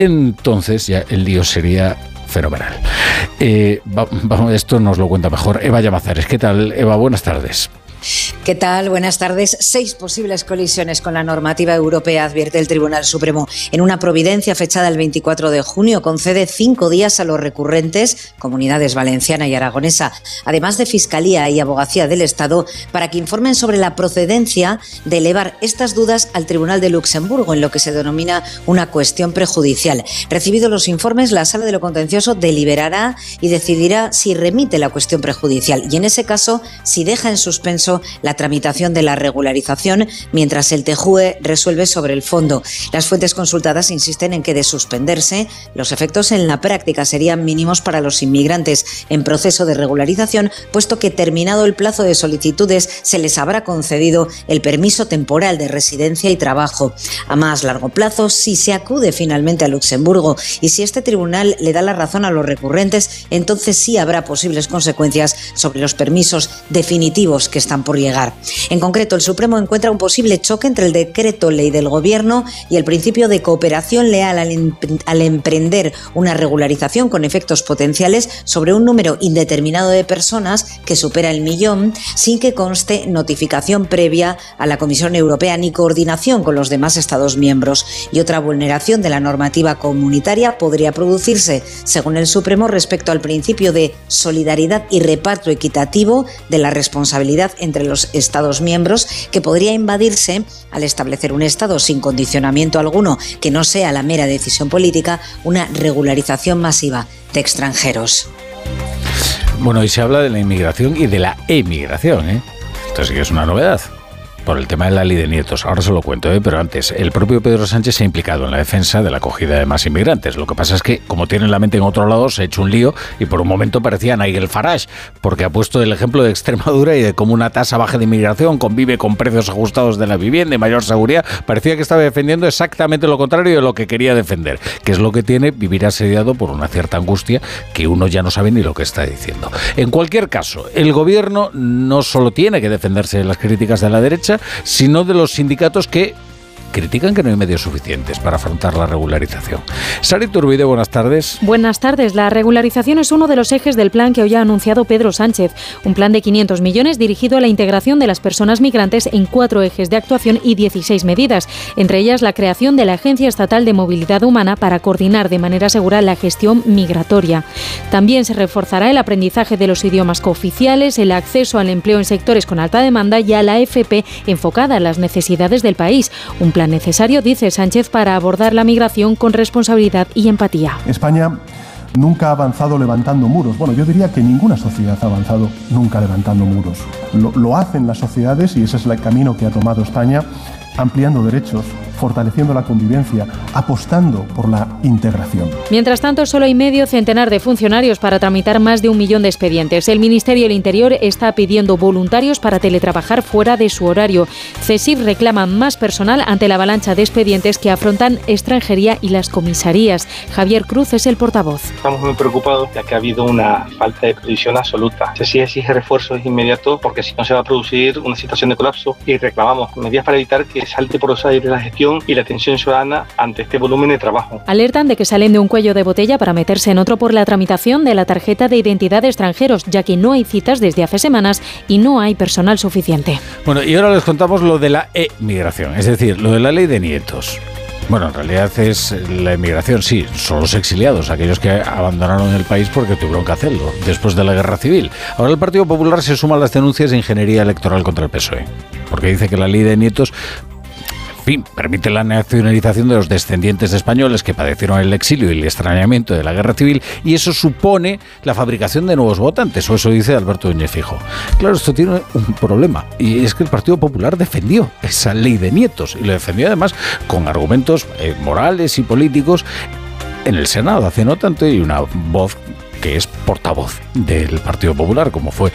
entonces ya el lío sería fenomenal. Esto nos lo cuenta mejor Eva Llamazares. ¿Qué tal, Eva? Buenas tardes. ¿Qué tal? Buenas tardes. 6 posibles colisiones con la normativa europea, advierte el Tribunal Supremo. En una providencia fechada el 24 de junio, concede 5 días a los recurrentes, comunidades valenciana y aragonesa, además de Fiscalía y Abogacía del Estado, para que informen sobre la procedencia de elevar estas dudas al Tribunal de Luxemburgo, en lo que se denomina una cuestión prejudicial. Recibidos los informes, la Sala de lo Contencioso deliberará y decidirá si remite la cuestión prejudicial y, en ese caso, si deja en suspenso la tramitación de la regularización, mientras el TJUE resuelve sobre el fondo. Las fuentes consultadas insisten en que, de suspenderse, los efectos en la práctica serían mínimos para los inmigrantes en proceso de regularización, puesto que, terminado el plazo de solicitudes, se les habrá concedido el permiso temporal de residencia y trabajo. A más largo plazo, si se acude finalmente a Luxemburgo y si este tribunal le da la razón a los recurrentes, entonces sí habrá posibles consecuencias sobre los permisos definitivos que están por llegar. En concreto, el Supremo encuentra un posible choque entre el decreto ley del Gobierno y el principio de cooperación leal al emprender una regularización con efectos potenciales sobre un número indeterminado de personas que supera el 1.000.000, sin que conste notificación previa a la Comisión Europea ni coordinación con los demás Estados miembros. Y otra vulneración de la normativa comunitaria podría producirse, según el Supremo, respecto al principio de solidaridad y reparto equitativo de la responsabilidad entre los Estados miembros, que podría invadirse al establecer un Estado sin condicionamiento alguno que no sea la mera decisión política, una regularización masiva de extranjeros. Bueno, y se habla de la inmigración y de la emigración, ¿eh? Esto sí que es una novedad. Por el tema de la ley de nietos. Ahora se lo cuento, pero antes, el propio Pedro Sánchez se ha implicado en la defensa de la acogida de más inmigrantes. Lo que pasa es que, como tiene la mente en otro lado, se ha hecho un lío y por un momento parecía Nigel Farage, porque ha puesto el ejemplo de Extremadura y de cómo una tasa baja de inmigración convive con precios ajustados de la vivienda y mayor seguridad. Parecía que estaba defendiendo exactamente lo contrario de lo que quería defender, que es lo que tiene vivir asediado por una cierta angustia que uno ya no sabe ni lo que está diciendo. En cualquier caso, el gobierno no solo tiene que defenderse de las críticas de la derecha, sino de los sindicatos que critican que no hay medios suficientes para afrontar la regularización. Sara Iturbide, buenas tardes. Buenas tardes. La regularización es uno de los ejes del plan que hoy ha anunciado Pedro Sánchez. Un plan de 500 millones dirigido a la integración de las personas migrantes en 4 ejes de actuación y 16 medidas. Entre ellas, la creación de la Agencia Estatal de Movilidad Humana para coordinar de manera segura la gestión migratoria. También se reforzará el aprendizaje de los idiomas cooficiales, el acceso al empleo en sectores con alta demanda y a la AFP enfocada a las necesidades del país. Un plan necesario, dice Sánchez, para abordar la migración con responsabilidad y empatía. España nunca ha avanzado levantando muros. Bueno, yo diría que ninguna sociedad ha avanzado nunca levantando muros. Lo hacen las sociedades y ese es el camino que ha tomado España, ampliando derechos, fortaleciendo la convivencia, apostando por la integración. Mientras tanto, solo hay medio centenar de funcionarios para tramitar más de 1 millón de expedientes. El Ministerio del Interior está pidiendo voluntarios para teletrabajar fuera de su horario. CESIF reclama más personal ante la avalancha de expedientes que afrontan extranjería y las comisarías. Javier Cruz es el portavoz. Estamos muy preocupados ya que ha habido una falta de previsión absoluta. CESIF exige refuerzos inmediatos porque si no se va a producir una situación de colapso y reclamamos medidas para evitar que salte por los aires la gestión y la atención ciudadana ante este volumen de trabajo. Alertan de que salen de un cuello de botella para meterse en otro por la tramitación de la tarjeta de identidad de extranjeros, ya que no hay citas desde hace semanas y no hay personal suficiente. Bueno, y ahora les contamos lo de la emigración, es decir, lo de la ley de nietos. Bueno, en realidad es la emigración, sí, son los exiliados, aquellos que abandonaron el país porque tuvieron que hacerlo después de la guerra civil. Ahora el Partido Popular se suma a las denuncias de ingeniería electoral contra el PSOE, porque dice que la ley de nietos, en fin, permite la nacionalización de los descendientes de españoles que padecieron el exilio y el extrañamiento de la guerra civil, y eso supone la fabricación de nuevos votantes, o eso dice Alberto Núñez Feijóo. Claro, esto tiene un problema, y es que el Partido Popular defendió esa ley de nietos, y lo defendió además con argumentos morales y políticos en el Senado hace no tanto, y una voz que es portavoz del Partido Popular, como fue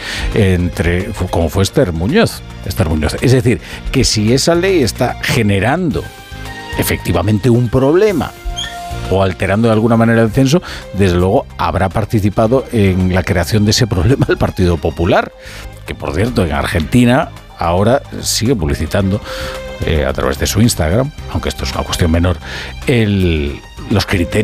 Esther Muñoz. Es decir, que si esa ley está generando efectivamente un problema o alterando de alguna manera el censo, desde luego habrá participado en la creación de ese problema el Partido Popular, que por cierto en Argentina ahora sigue publicitando a través de su Instagram, aunque esto es una cuestión menor, los criterios